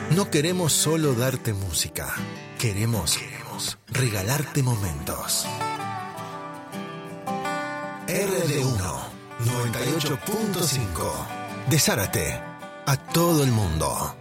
No queremos solo darte música, queremos regalarte momentos. RD1 98.5 de Zárate a todo el mundo.